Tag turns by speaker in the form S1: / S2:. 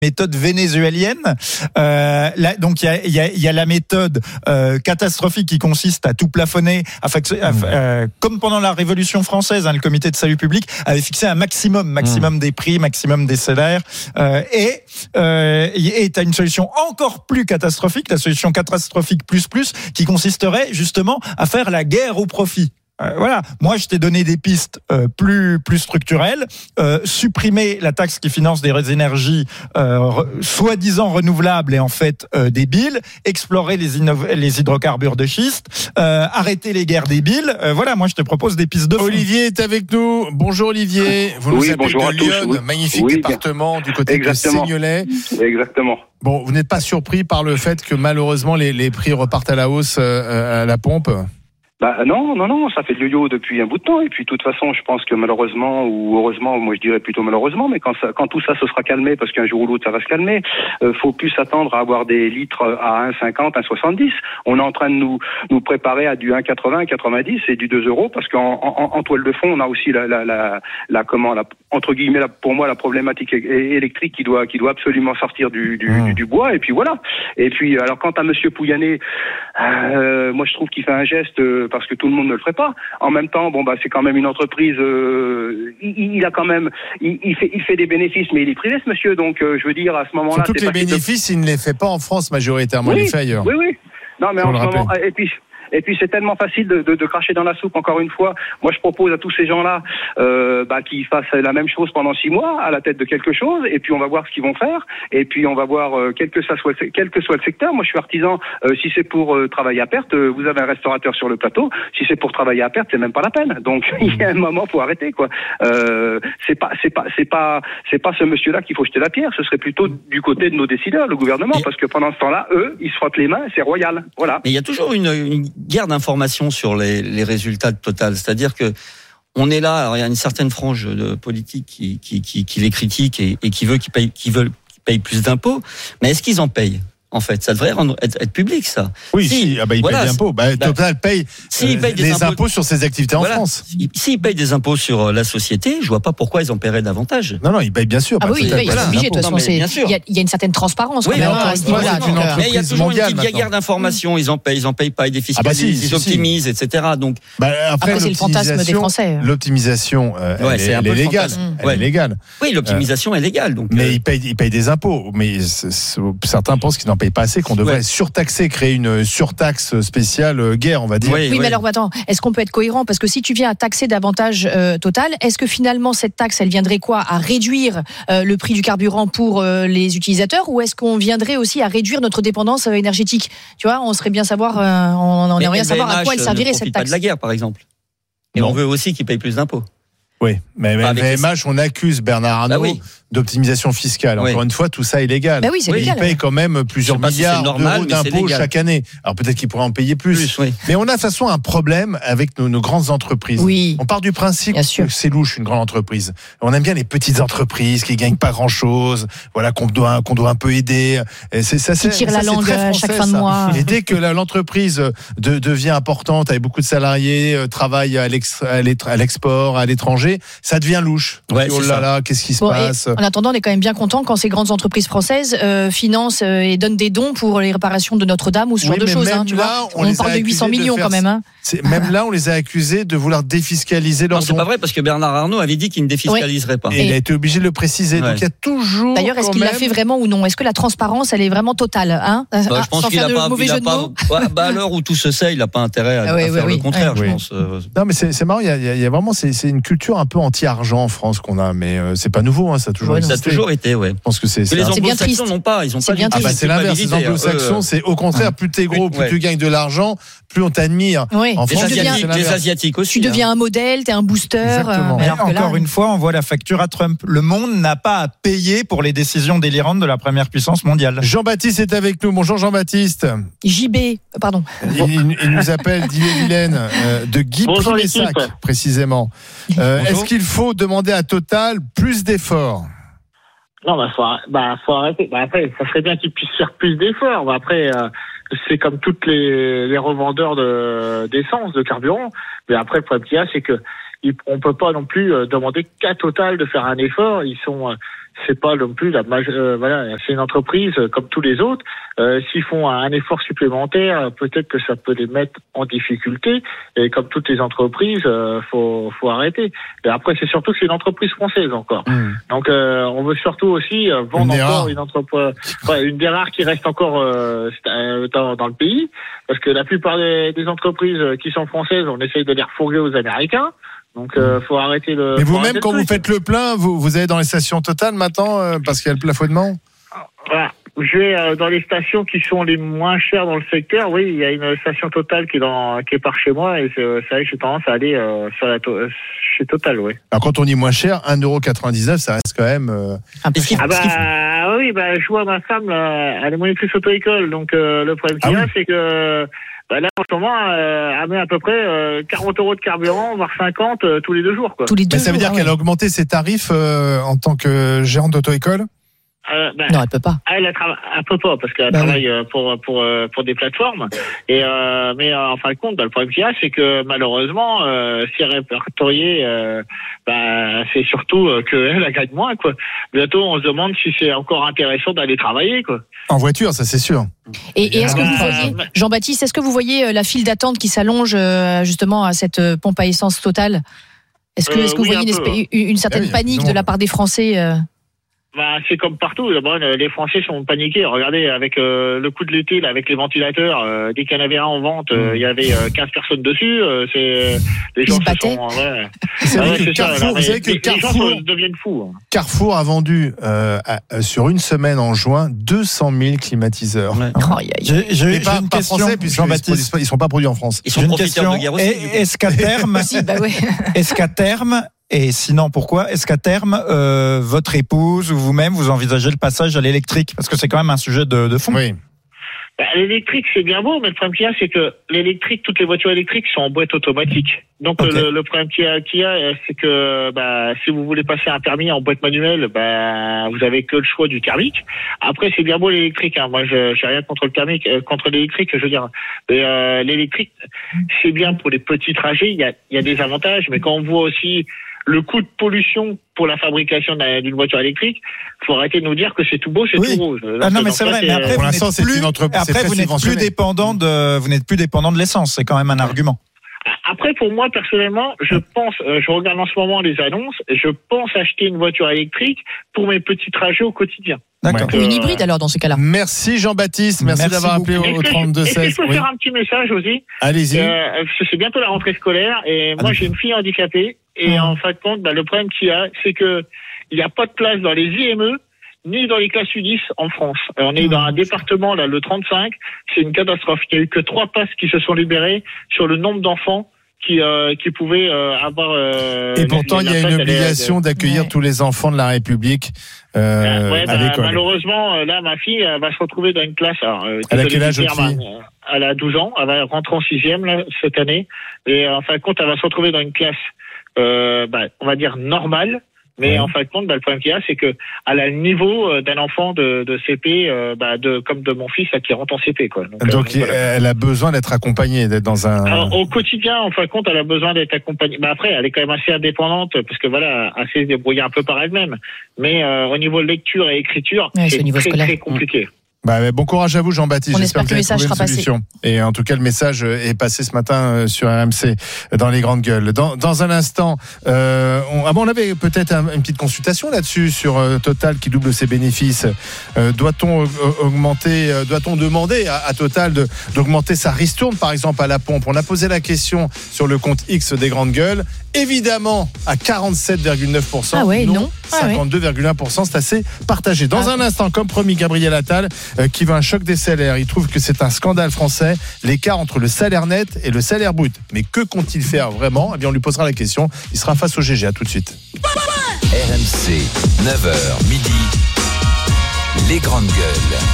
S1: méthode vénézuélienne. Donc il y a la méthode catastrophique qui consiste à tout plafonner, comme pendant la Révolution française, le Comité de salut public avait fixé un maximum des prix, maximum des salaires, et t'as une solution encore plus catastrophique, la solution catastrophique plus, qui consisterait justement à faire la guerre au profit. Voilà, moi je t'ai donné des pistes plus structurelles, supprimer la taxe qui finance des énergies soi-disant renouvelables et en fait débiles, explorer les hydrocarbures de schiste, arrêter les guerres débiles. Voilà, moi je te propose des pistes de fond.
S2: Olivier est avec nous. Bonjour Olivier, vous nous appelez de Lyon, magnifique département du côté de Seignelay.
S3: Exactement.
S2: Bon, vous n'êtes pas surpris par le fait que malheureusement les prix repartent à la hausse à la pompe ?
S3: Non, ça fait le yo-yo depuis un bout de temps. Et puis, de toute façon, je pense que malheureusement, ou heureusement, moi je dirais plutôt malheureusement, mais quand tout ça se sera calmé, parce qu'un jour ou l'autre ça va se calmer, faut plus s'attendre à avoir des litres à 1,50, 1,70. On est en train de nous préparer à du 1,80, 1,90 et du 2 euros, parce qu'en toile de fond, on a aussi entre guillemets, pour moi, la problématique électrique qui doit absolument sortir du bois. Et puis voilà. Et puis, alors, quant à Monsieur Pouyanné, moi je trouve qu'il fait un geste, parce que tout le monde ne le ferait pas. En même temps, c'est quand même une entreprise. Il fait des bénéfices, mais il est privé, ce monsieur. Donc, je veux dire, à ce moment-là,
S2: surtout que les bénéfices, il ne les fait pas en France majoritairement, il les fait ailleurs.
S3: Oui. Non, mais en ce moment, et puis c'est tellement facile de cracher dans la soupe. Encore une fois, moi je propose à tous ces gens-là qu'ils fassent la même chose pendant 6 mois à la tête de quelque chose, et puis on va voir ce qu'ils vont faire, et puis on va voir quel que soit le secteur. Moi je suis artisan. Si c'est pour travailler à perte, vous avez un restaurateur sur le plateau. Si c'est pour travailler à perte, c'est même pas la peine. Donc il y a un moment pour arrêter, quoi. C'est pas ce monsieur-là qu'il faut jeter la pierre. Ce serait plutôt du côté de nos décideurs, le gouvernement, parce que pendant ce temps-là, eux, ils se frottent les mains, c'est royal. Voilà.
S4: Mais il y a toujours une guerre d'informations sur les résultats de Total, c'est-à-dire que on est là, alors il y a une certaine frange de politique qui les critique et qui veulent qu'ils payent plus d'impôts, mais est-ce qu'ils en payent? En fait, ça devrait être public, ça.
S2: Oui, ils payent des impôts. Total paye les impôts sur ses activités en France.
S4: S'ils payent des impôts sur la société, je vois pas pourquoi ils en paieraient davantage.
S2: Non, ils payent bien sûr.
S5: Oui, ils sont obligés. De toute façon, il y a une certaine transparence.
S4: Oui, mais il y a toujours une petite guerre d'information. Ils en payent pas, ils défiscalisent, ils optimisent, etc. Donc
S5: après, c'est le fantasme des Français.
S2: L'optimisation, elle est légale. Elle est légale.
S4: Oui, l'optimisation est légale.
S2: Mais ils payent des impôts. Mais certains pensent qu'ils n'en payent pas assez, qu'on devrait surtaxer, créer une surtaxe spéciale guerre, on va dire.
S5: Oui, mais alors attends, est-ce qu'on peut être cohérent? Parce que si tu viens à taxer davantage Total, est-ce que finalement cette taxe, elle viendrait à réduire le prix du carburant pour les utilisateurs, ou est-ce qu'on viendrait aussi à réduire notre dépendance énergétique? Tu vois, on aimerait bien savoir à quoi elle servirait cette taxe.
S4: Pas de la guerre, par exemple. Et on veut aussi qu'ils payent plus d'impôts.
S2: Oui, mais VMH, on accuse Bernard Arnault d'optimisation fiscale. Encore une fois, tout ça est légal.
S5: Oui, c'est légal.
S2: Il paye quand même plusieurs milliards d'euros d'impôts chaque année. Alors peut-être qu'il pourrait en payer plus. Mais on a de toute façon un problème avec nos grandes entreprises.
S5: Oui.
S2: On part du principe que c'est louche une grande entreprise. On aime bien les petites entreprises qui gagnent pas grand-chose, voilà, qu'on doit un peu aider.
S5: Qui tire la langue chaque fin de mois.
S2: Et dès que l'entreprise devient importante, avec beaucoup de salariés, travaille à l'export, à l'étranger, ça devient louche. Oh là là, qu'est-ce qui se passe?
S5: En attendant, on est quand même bien content quand ces grandes entreprises françaises financent et donnent des dons pour les réparations de Notre-Dame ou ce genre de choses. Tu vois, on parle de 800 millions quand même.
S2: Même là, on les a accusés de vouloir défiscaliser leurs dons.
S4: C'est pas vrai, parce que Bernard Arnault avait dit qu'il ne défiscaliserait pas.
S2: Et il a été obligé de le préciser. Donc il y a toujours.
S5: D'ailleurs, est-ce qu'il l'a fait vraiment ou non? Est-ce que la transparence, elle est vraiment totale,
S4: je pense qu'il n'a pas. À l'heure où tout se sait, il n'a pas intérêt à faire le contraire, je pense.
S2: Non, mais c'est marrant. Il y a vraiment, c'est une culture un peu anti-argent en France qu'on a, mais c'est pas nouveau. Ça a toujours existé.
S4: Ça a toujours été,
S2: Je pense que c'est.
S4: Les anglo-saxons n'ont pas. Ils ont pas.
S2: C'est l'inverse. Les anglo-saxons, c'est au contraire, plus t'es gros, plus tu gagnes de l'argent, plus on t'admire.
S4: En France, les Asiatiques aussi.
S5: Tu deviens un modèle, t'es un booster.
S1: Encore une fois, on voit la facture à Trump. Le monde n'a pas à payer pour les décisions délirantes de la première puissance mondiale.
S2: Jean-Baptiste est avec nous. Bonjour Jean-Baptiste.
S5: JB, pardon.
S2: Il nous appelle d'Ille-et-Vilaine, de Guy Primessac, précisément. Est-ce qu'il faut demander à Total plus d'efforts?
S6: Non, faut arrêter. Après, ça serait bien qu'ils puissent faire plus d'efforts. Après, c'est comme toutes les revendeurs d'essence, de carburant. Mais après, le problème qu'il y a, c'est que on peut pas non plus demander qu'à Total de faire un effort. Ils sont c'est pas non plus voilà, c'est une entreprise comme tous les autres. S'ils font un effort supplémentaire, peut-être que ça peut les mettre en difficulté. Et comme toutes les entreprises, faut arrêter. Et après, c'est surtout que c'est une entreprise française encore. Donc, on veut surtout aussi vendre encore une entreprise, une des rares qui reste encore dans le pays, parce que la plupart des entreprises qui sont françaises, on essaye de les refourguer aux Américains. Donc, faut arrêter le.
S2: Mais vous-même, quand vous faites le plein, vous allez dans les stations Total maintenant, parce qu'il y a le plafonnement.
S6: Voilà. Je vais dans les stations qui sont les moins chères dans le secteur. Oui, il y a une station Total qui est par chez moi, et c'est vrai que j'ai tendance à aller chez Total, oui.
S2: Alors, quand on dit moins cher, 1,99€, ça reste quand même.
S5: Un peu cher.
S6: Oui, je vois ma femme, elle est monitrice auto-école, donc le problème qu'il y a, c'est que. Là, en ce moment, elle met à peu près 40 € de carburant, voire 50 tous les 2 jours. Quoi.
S5: Tous les 2 jours.
S2: Ça veut dire qu'elle a augmenté ses tarifs en tant que gérante d'auto-école ?
S5: Non, elle peut pas.
S6: Elle peut pas parce qu'elle travaille pour des plateformes. Et mais en fin de compte, le problème qu'il y a, c'est que malheureusement, si elle est répertoriée, c'est surtout qu'elle gagne moins, quoi. Bientôt, on se demande si c'est encore intéressant d'aller travailler, quoi.
S2: En voiture, ça c'est sûr.
S5: Et est-ce que vous voyez, Jean-Baptiste, est-ce que vous voyez la file d'attente qui s'allonge justement à cette pompe à essence Total ? Est-ce que vous voyez une certaine panique de la part des Français
S6: c'est comme partout. Les Français sont paniqués. Regardez, avec le coup de l'été, là, avec les ventilateurs, dès qu'il y en avait un en vente, il y avait 15 personnes dessus. Les gens se sont.
S2: Carrefour, vous savez que
S6: les gens deviennent fous.
S2: Carrefour a vendu sur une semaine en juin 200 000 climatiseurs.
S1: Ouais. J'ai une question,
S2: français, Jean-Baptiste. Ils ne sont pas produits en France.
S4: Ils sont profiteurs de guerre aussi.
S1: Est-ce qu'à terme, et sinon, pourquoi est-ce qu'à terme, votre épouse ou vous-même, vous envisagez le passage à l'électrique ? Parce que c'est quand même un sujet de fond.
S2: Oui.
S6: L'électrique, c'est bien beau, mais le problème qu'il y a, c'est que toutes les voitures électriques sont en boîte automatique. Donc, le problème qu'il y a, c'est que si vous voulez passer un permis en boîte manuelle, vous avez que le choix du thermique. Après, c'est bien beau l'électrique. Moi, j'ai rien contre le thermique, contre l'électrique, je veux dire. Mais l'électrique, c'est bien pour les petits trajets. Il y a des avantages, mais quand on voit aussi le coût de pollution pour la fabrication d'une voiture électrique, il faut arrêter de nous dire que c'est tout beau, c'est tout rose.
S1: Non, mais c'est vrai. Mais après, vous n'êtes plus dépendant de l'essence. C'est quand même un argument.
S6: Après, pour moi, personnellement, je regarde en ce moment les annonces, et je pense acheter une voiture électrique pour mes petits trajets au quotidien.
S1: D'accord.
S5: Ou une hybride alors dans ce cas-là.
S2: Merci Jean-Baptiste, merci d'avoir appelé au 32 16.
S6: Est-ce que je peux faire un petit message aussi ?
S2: Allez-y.
S6: C'est bientôt la rentrée scolaire et moi j'ai une fille handicapée et en fin de compte, le problème qu'il y a, c'est que il n'y a pas de place dans les IME ni dans les classes U10 en France. On est dans un département là, le 35, c'est une catastrophe. Il n'y a eu que 3 places qui se sont libérées sur le nombre d'enfants qui pouvaient avoir.
S2: Et pourtant, il y a une obligation d'accueillir tous les enfants de la République à l'école.
S6: Malheureusement, là, ma fille va se retrouver dans une classe. Alors,
S2: elle a quel âge, votre fille ?
S6: Elle a 12 ans. Elle va rentrer en 6e là, cette année. Et en fin de compte, elle va se retrouver dans une classe, on va dire normale. Mais en fin de compte, le problème qu'il y a, c'est que elle a le niveau d'un enfant de CP, comme de mon fils qui rentre en CP, quoi. Donc
S2: voilà. Elle a besoin d'être accompagnée, d'être dans un.
S6: Alors, au quotidien, en fin de compte, elle a besoin d'être accompagnée. Après, elle est quand même assez indépendante parce que elle sait se débrouiller un peu par elle-même. Mais au niveau de lecture et écriture, c'est très compliqué.
S2: Bon courage à vous, Jean-Baptiste.
S5: J'espère que le message sera passé.
S2: Et en tout cas, le message est passé ce matin sur RMC dans les grandes gueules. Dans un instant, on avait peut-être une petite consultation là-dessus sur Total qui double ses bénéfices. Doit-on demander à Total d'augmenter sa ristourne, par exemple, à la pompe ? On a posé la question sur le compte X des grandes gueules. Évidemment, à 47,9%.
S5: Ah ouais, non.
S2: 52,1%, c'est assez partagé. Dans un instant, comme promis, Gabriel Attal, qui veut un choc des salaires. Il trouve que c'est un scandale français, l'écart entre le salaire net et le salaire brut. Mais que compte-t-il faire vraiment ? Eh bien, on lui posera la question. Il sera face au GG. À tout de suite.
S7: RMC, 9h midi, les grandes gueules.